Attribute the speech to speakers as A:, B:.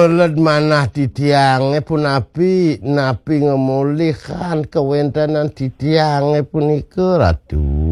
A: Mbolet manah didiange pun nabi ngemulihkan kewentanan didiange punika ratu.